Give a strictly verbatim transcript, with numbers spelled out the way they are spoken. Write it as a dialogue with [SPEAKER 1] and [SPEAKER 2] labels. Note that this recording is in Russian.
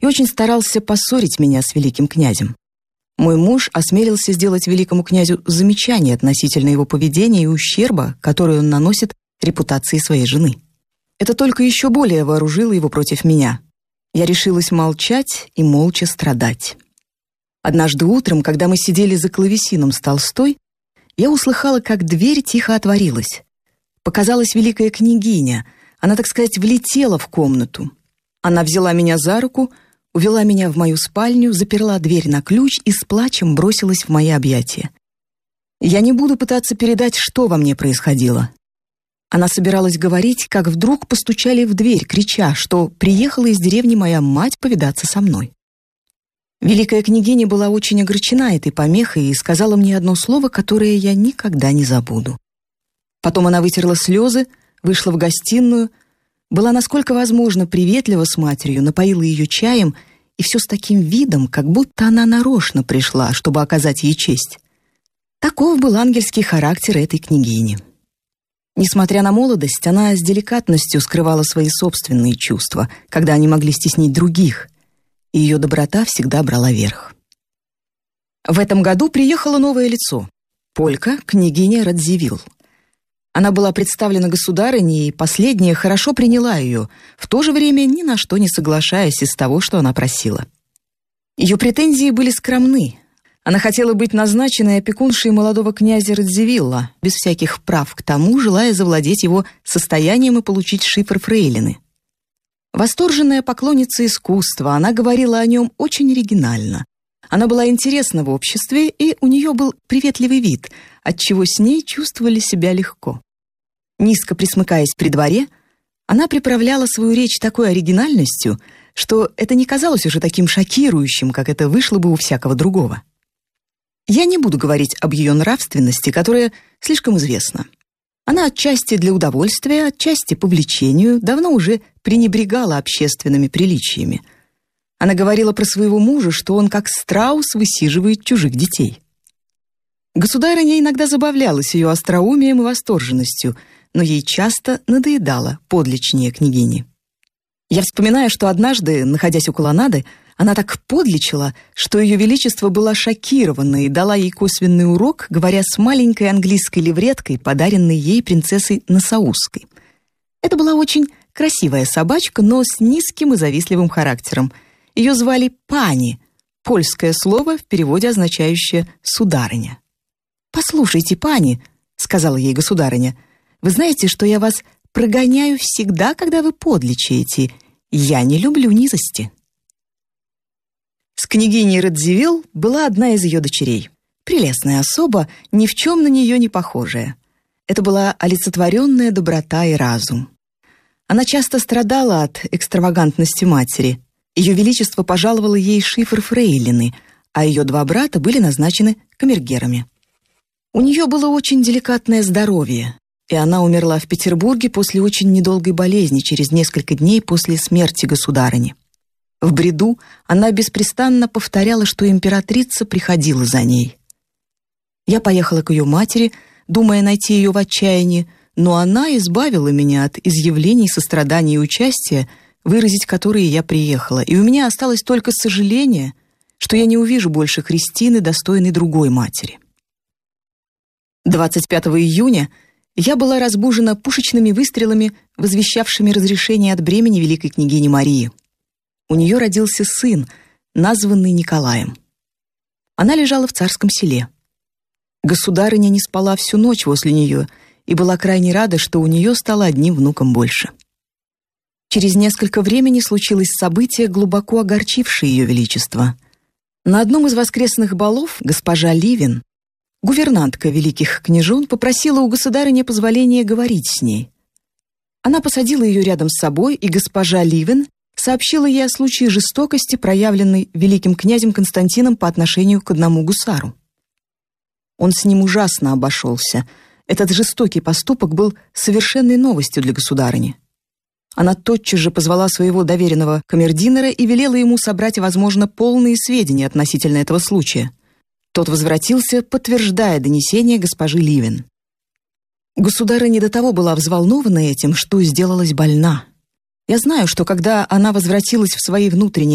[SPEAKER 1] и очень старался поссорить меня с великим князем. Мой муж осмелился сделать великому князю замечание относительно его поведения и ущерба, который он наносит репутации своей жены. Это только еще более вооружило его против меня. Я решилась молчать и молча страдать. Однажды утром, когда мы сидели за клавесином с Толстой, я услыхала, как дверь тихо отворилась. Показалась великая княгиня. Она, так сказать, влетела в комнату. Она взяла меня за руку, увела меня в мою спальню, заперла дверь на ключ и с плачем бросилась в мои объятия. Я не буду пытаться передать, что во мне происходило. Она собиралась говорить, как вдруг постучали в дверь, крича, что приехала из деревни моя мать повидаться со мной. Великая княгиня была очень огорчена этой помехой и сказала мне одно слово, которое я никогда не забуду. Потом она вытерла слезы, вышла в гостиную, была насколько возможно приветлива с матерью, напоила ее чаем, и все с таким видом, как будто она нарочно пришла, чтобы оказать ей честь. Таков был ангельский характер этой княгини. Несмотря на молодость, она с деликатностью скрывала свои собственные чувства, когда они могли стеснить других, и ее доброта всегда брала верх. В этом году приехало новое лицо — полька, княгиня Радзивилл. Она была представлена государыней, и последняя хорошо приняла ее, в то же время ни на что не соглашаясь из того, что она просила. Ее претензии были скромны. Она хотела быть назначенной опекуншей молодого князя Радзивилла, без всяких прав к тому, желая завладеть его состоянием и получить шифр фрейлины. Восторженная поклонница искусства, она говорила о нем очень оригинально. Она была интересна в обществе, и у нее был приветливый вид, отчего с ней чувствовали себя легко. Низко присмыкаясь при дворе, она приправляла свою речь такой оригинальностью, что это не казалось уже таким шокирующим, как это вышло бы у всякого другого. Я не буду говорить об ее нравственности, которая слишком известна. Она отчасти для удовольствия, отчасти по влечению давно уже пренебрегала общественными приличиями. Она говорила про своего мужа, что он как страус высиживает чужих детей. Государыня иногда забавлялась ее остроумием и восторженностью, но ей часто надоедало подличнее княгини. Я вспоминаю, что однажды, находясь у колоннады, она так подличила, что ее величество была шокирована и дала ей косвенный урок, говоря с маленькой английской левреткой, подаренной ей принцессой Нассаусской. Это была очень красивая собачка, но с низким и завистливым характером. Ее звали Пани, польское слово в переводе означающее «сударыня». «Послушайте, Пани», — сказала ей государыня, — «вы знаете, что я вас прогоняю всегда, когда вы подличаете. Я не люблю низости». С княгиней Радзивилл была одна из ее дочерей. Прелестная особа, ни в чем на нее не похожая. Это была олицетворенная доброта и разум. Она часто страдала от экстравагантности матери. Ее величество пожаловало ей шифр фрейлины, а ее два брата были назначены камергерами. У нее было очень деликатное здоровье, и она умерла в Петербурге после очень недолгой болезни через несколько дней после смерти государыни. В бреду она беспрестанно повторяла, что императрица приходила за ней. Я поехала к ее матери, думая найти ее в отчаянии, но она избавила меня от изъявлений сострадания и участия, выразить которые я приехала, и у меня осталось только сожаление, что я не увижу больше Христины, достойной другой матери. двадцать пятого июня я была разбужена пушечными выстрелами, возвещавшими разрешение от бремени великой княгини Марии. У нее родился сын, названный Николаем. Она лежала в царском селе. Государыня не спала всю ночь возле нее и была крайне рада, что у нее стало одним внуком больше. Через несколько времени случилось событие, глубоко огорчившее ее величество. На одном из воскресных балов госпожа Ливен, гувернантка великих княжон, попросила у государыни позволения говорить с ней. Она посадила ее рядом с собой, и госпожа Ливен сообщила ей о случае жестокости, проявленной великим князем Константином по отношению к одному гусару. Он с ним ужасно обошелся. Этот жестокий поступок был совершенной новостью для государыни. Она тотчас же позвала своего доверенного камердинера и велела ему собрать, возможно, полные сведения относительно этого случая. Тот возвратился, подтверждая донесение госпожи Ливен. Государыня до того была взволнована этим, что сделалась больна. Я знаю, что когда она возвратилась в свои внутренние